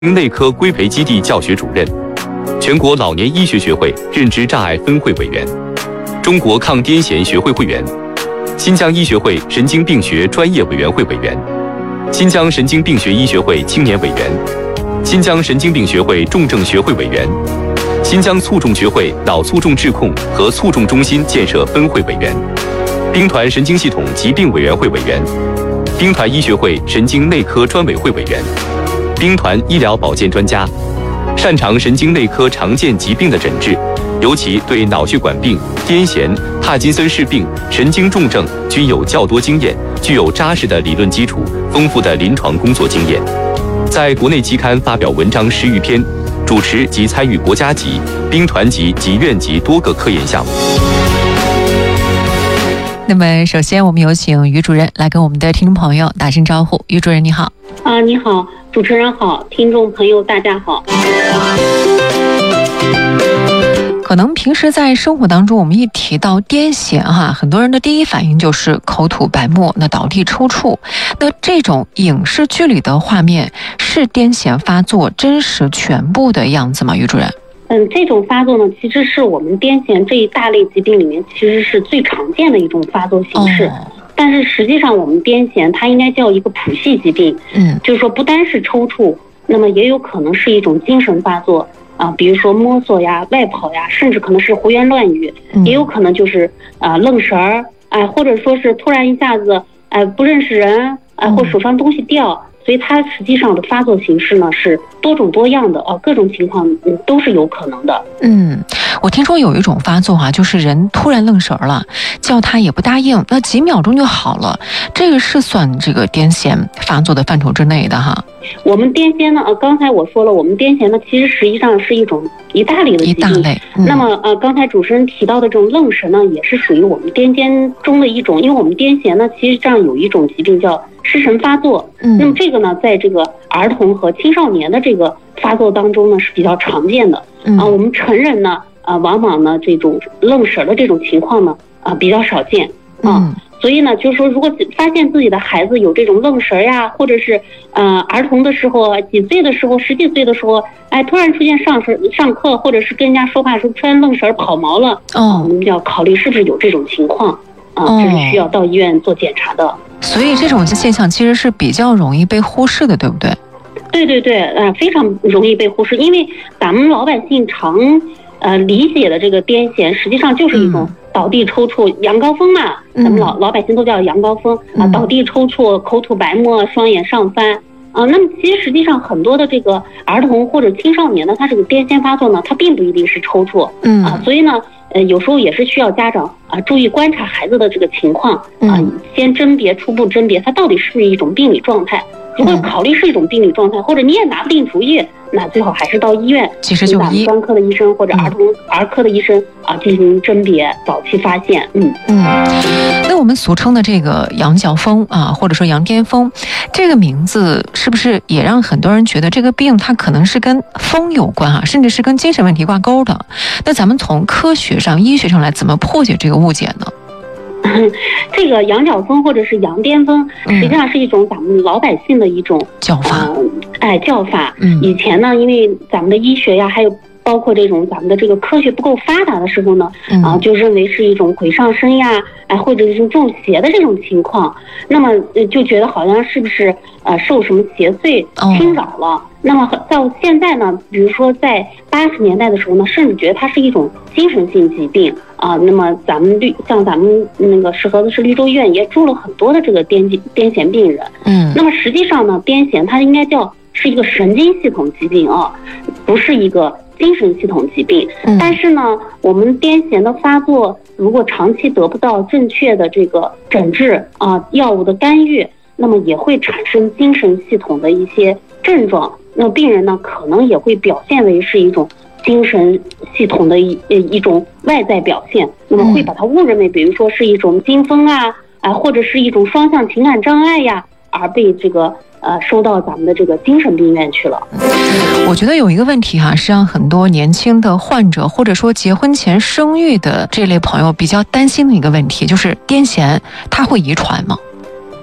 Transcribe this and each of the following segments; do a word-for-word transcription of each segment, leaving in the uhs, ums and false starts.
内科规培基地教学主任，全国老年医学学会认知障碍分会委员，中国抗癫痫学会会员，新疆医学会神经病学专业委员会委员，新疆神经病学医学会青年委员，新疆神经病学会重症学会委员，新疆卒中学会脑卒中治控和卒中中心建设分会委员，兵团神经系统疾病委员会委员，兵团医学会神经内科专委会委员，兵团医疗保健专家，擅长神经内科常见疾病的诊治，尤其对脑血管病、癫痫、帕金森氏病、神经重症均有较多经验，具有扎实的理论基础、丰富的临床工作经验。在国内期刊发表文章十余篇，主持及参与国家级、兵团级及院级多个科研项目。 那么，首先我们有请于主任来跟我们的听众朋友打声招呼。于主任你好。 啊，你好，主持人好，听众朋友大家好。 可能平时在生活当中，我们一提到癫痫哈，很多人的第一反应就是口吐白沫，那倒地抽搐。那这种影视剧里的画面是癫痫发作真实全部的样子吗？于主任？ 嗯，这种发作呢，其实是我们癫痫这一大类疾病里面，其实是最常见的一种发作形式。哦，但是实际上，我们癫痫它应该叫一个谱系疾病。嗯，就是说不单是抽搐，那么也有可能是一种精神发作啊，比如说摸索呀、外跑呀，甚至可能是胡言乱语，嗯、也有可能就是啊愣神儿，哎、呃，或者说是突然一下子哎、呃、不认识人，哎、呃、或手上东西掉。嗯，所以它实际上的发作形式呢是多种多样的哦，各种情况嗯都是有可能的。 嗯，我听说有一种发作啊，就是人突然愣神了，叫他也不答应，那几秒钟就好了，这个是算这个癫痫发作的范畴之内的哈。 我们癫痫呢，呃，刚才我说了，我们癫痫呢其实实际上是一种一大类的疾病。一大类。嗯、那么呃，刚才主持人提到的这种愣神呢，也是属于我们癫痫中的一种，因为我们癫痫呢，其实这样有一种疾病叫失神发作。嗯，那么这个呢，在这个儿童和青少年的这个发作当中呢是比较常见的。嗯啊，我们成人呢，啊，往往呢这种愣神的这种情况呢，啊比较少见。啊。嗯，所以呢，就是说，如果发现自己的孩子有这种愣神呀，或者是呃儿童的时候，几岁的时候，十几岁的时候，哎，突然出现上神上课，或者是跟人家说话的时候突然愣神跑毛了，哦，我们要考虑是不是有这种情况啊，这是需要到医院做检查的。哦， 所以这种现象其实是比较容易被忽视的，对不对？ 对对对，呃，非常容易被忽视，因为咱们老百姓常呃理解的这个癫痫，实际上就是一种倒地抽搐、羊羔风嘛，咱们老老百姓都叫羊羔风啊，倒地抽搐、口吐白沫、双眼上翻啊。那么其实实际上很多的这个儿童或者青少年呢，他这个癫痫发作呢，他并不一定是抽搐，嗯啊，所以呢，呃，有时候也是需要家长啊注意观察孩子的这个情况啊，先甄别初步甄别他到底是不是一种病理状态。如果考虑是一种病理状态，或者你也拿不定主意，那最好还是到医院， 及时就医， 专科的医生或者儿童、嗯、儿科的医生啊进行甄别，早期发现。嗯嗯。 那我们俗称的这个羊角风啊，或者说羊癫风，这个名字是不是也让很多人觉得这个病它可能是跟风有关啊，甚至是跟精神问题挂钩的？那咱们从科学上、医学上来怎么破解这个误解呢？ 这个羊角风或者是羊癫风，实际上是一种咱们老百姓的一种叫法， 呃、哎叫法。嗯，以前呢，因为咱们的医学呀，还有包括这种咱们的这个科学不够发达的时候呢，嗯、啊，就认为是一种鬼上身呀，哎，或者是中邪的这种情况。那么就觉得好像是不是呃受什么邪祟侵扰了？哦，那么到现在呢，比如说在八十年代的时候呢，甚至觉得它是一种精神性疾病啊。那么咱们绿像咱们那个石河子市绿洲医院也住了很多的这个癫癫痫病人。嗯，那么实际上呢，癫痫它应该叫是一个神经系统疾病啊，不是一个精神系统疾病。嗯，但是呢，我们癫痫的发作如果长期得不到正确的这个诊治啊，药物的干预，那么也会产生精神系统的一些症状。那病人呢，可能也会表现为是一种精神系统的一一种外在表现，那么会把它误认为，比如说是一种惊风啊，啊，或者是一种双向情感障碍呀，而被这个呃收到咱们的这个精神病院去了。 我觉得有一个问题哈，是让很多年轻的患者或者说结婚前生育的这类朋友比较担心的一个问题，就是癫痫它会遗传吗？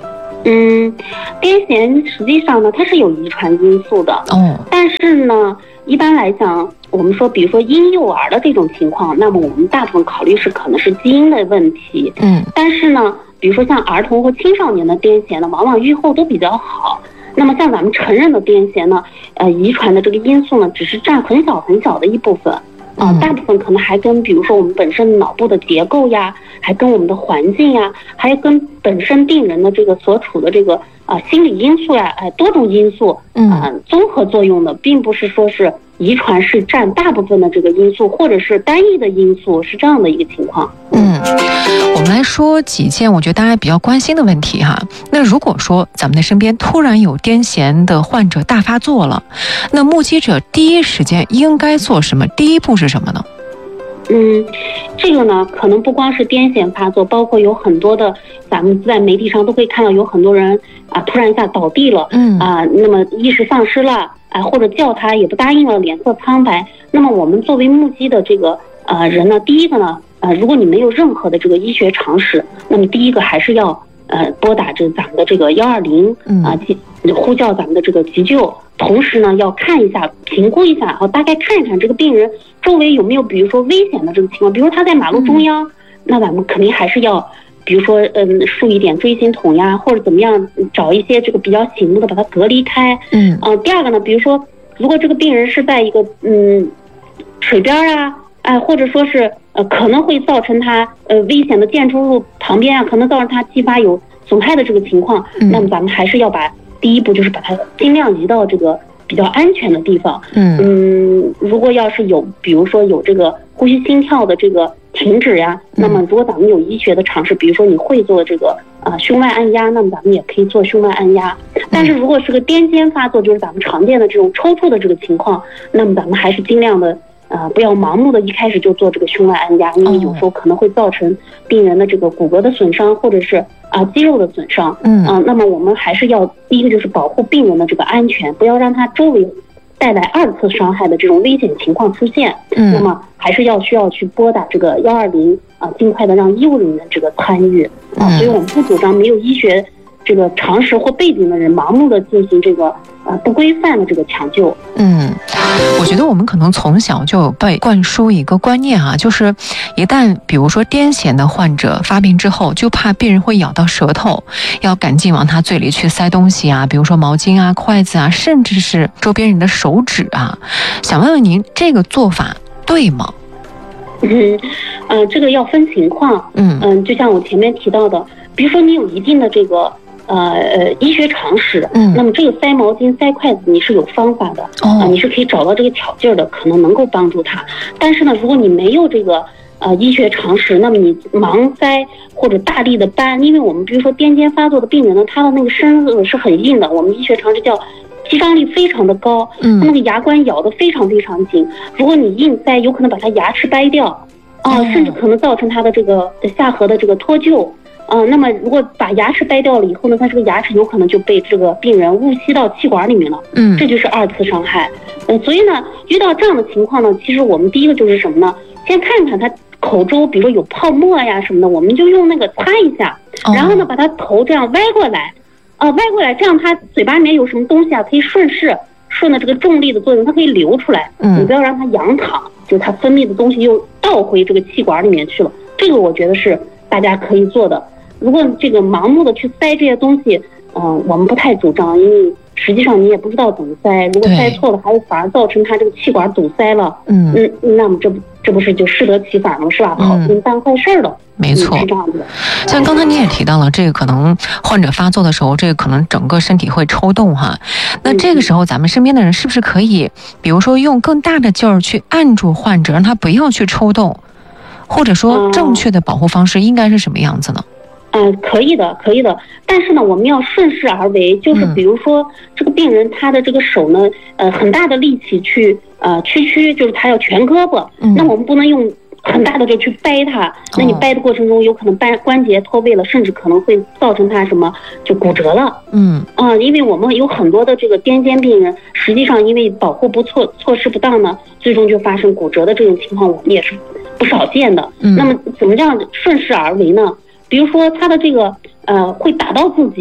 嗯，癫痫实际上呢，它是有遗传因素的哦， 但是呢，一般来讲，我们说，比如说婴幼儿的这种情况，那么我们大部分考虑是可能是基因的问题。 嗯， 但是呢，比如说像儿童和青少年的癫痫呢，往往预后都比较好。那么像咱们成人的癫痫呢，呃，遗传的这个因素呢，只是占很小很小的一部分。啊、呃，大部分可能还跟比如说我们本身脑部的结构呀，还跟我们的环境呀，还跟本身病人的这个所处的这个啊、呃、心理因素呀，哎、呃，多种因素啊、呃、综合作用的，并不是说是遗传是占大部分的这个因素，或者是单一的因素，是这样的一个情况。 嗯，我们来说几件我觉得大家比较关心的问题哈。那如果说咱们的身边突然有癫痫的患者大发作了，那目击者第一时间应该做什么？第一步是什么呢？ 嗯，这个呢，可能不光是癫痫发作，包括有很多的，咱们在媒体上都会看到有很多人啊，突然一下倒地了，嗯啊，那么意识丧失了，啊，或者叫他也不答应了，脸色苍白。那么我们作为目击的这个呃人呢，第一个呢。呃，如果你没有任何的这个医学常识，那么第一个还是要呃拨打这咱们的这个幺二零啊，呼叫咱们的这个急救，同时呢要看一下、评估一下，啊，大概看一看这个病人周围有没有比如说危险的这个情况，比如他在马路中央，嗯、那咱们肯定还是要，比如说嗯竖一点锥形筒呀，或者怎么样，找一些这个比较醒目的把它隔离开。嗯，呃，第二个呢，比如说如果这个病人是在一个嗯水边啊。哎，或者说是呃，可能会造成他呃危险的建筑物旁边啊，可能造成他激发有损害的这个情况，嗯、那么咱们还是要把第一步就是把它尽量移到这个比较安全的地方。嗯嗯，如果要是有比如说有这个呼吸心跳的这个停止呀，嗯、那么如果咱们有医学的常识，比如说你会做这个啊、呃、胸外按压，那么咱们也可以做胸外按压。但是如果是个癫痫发作，就是咱们常见的这种抽搐的这个情况，那么咱们还是尽量的。呃，不要盲目的一开始就做这个胸外按压，因为有时候可能会造成病人的这个骨骼的损伤，或者是啊、呃、肌肉的损伤。嗯啊、呃，那么我们还是要第一个就是保护病人的这个安全，不要让他周围带来二次伤害的这种危险情况出现。嗯，那么还是要需要去拨打这个幺二零啊，尽快的让医务人员这个参与啊。所以我们不主张没有医学这个常识或背景的人盲目的进行这个。呃，不规范的这个抢救。嗯， 我觉得我们可能从小就有被灌输一个观念啊，就是一旦比如说癫痫的患者发病之后，就怕病人会咬到舌头，要赶紧往他嘴里去塞东西啊，比如说毛巾啊、筷子啊，甚至是周边人的手指啊。想问问您，这个做法对吗？ 嗯，呃，这个要分情况。嗯嗯，就像我前面提到的，比如说你有一定的这个。呃呃，医学常识，嗯，那么这个塞毛巾、塞筷子，你是有方法的，啊、呃，你是可以找到这个巧劲儿的，可能能够帮助他。但是呢，如果你没有这个呃医学常识，那么你盲塞或者大力的扳，因为我们比如说癫痫发作的病人呢，他的那个身子是很硬的，我们医学常识叫击伤力非常的高，嗯，那个牙关咬得非常非常紧，如果你硬塞，有可能把他牙齿掰掉，啊、呃，甚至可能造成他的这个下颌的这个脱臼。嗯、呃，那么如果把牙齿掰掉了以后呢，它这个牙齿有可能就被这个病人误吸到气管里面了，嗯，这就是二次伤害。呃，所以呢，遇到这样的情况呢，其实我们第一个就是什么呢？先看看他口周，比如说有泡沫呀什么的，我们就用那个擦一下，然后呢，把他头这样歪过来，啊、呃，歪过来，这样他嘴巴里面有什么东西啊，可以顺势顺着这个重力的作用，它可以流出来。嗯，你不要让它仰躺，就它分泌的东西又倒回这个气管里面去了。这个我觉得是大家可以做的。如果这个盲目的去塞这些东西，嗯、呃，我们不太主张，因为实际上你也不知道怎么塞，如果塞错了，还会反而造成它这个气管堵塞了。嗯嗯，那么这不这不是就适得其反了，是吧？好心办坏事了。 没错， 是这样子的。 像刚才你也提到了，这个可能患者发作的时候，这个可能整个身体会抽动哈。那这个时候，咱们身边的人是不是可以，比如说用更大的劲儿去按住患者，让他不要去抽动？或者说，正确的保护方式应该是什么样子呢？ 嗯、呃，可以的，可以的。但是呢，我们要顺势而为，就是比如说、嗯、这个病人他的这个手呢，呃，很大的力气去呃屈曲，就是他要全胳膊，嗯、那我们不能用很大的就去掰它，那你掰的过程中有可能掰关节脱位了，甚至可能会造成他什么就骨折了。嗯啊、呃，因为我们有很多的这个癫痫病人，实际上因为保护不措措施不当呢，最终就发生骨折的这种情况，我们也是不少见的。嗯，那么怎么样顺势而为呢？比如说他的这个呃会打到自己，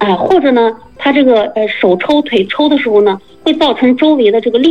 啊、呃，或者呢，他这个呃手抽腿抽的时候呢，会造成周围的这个力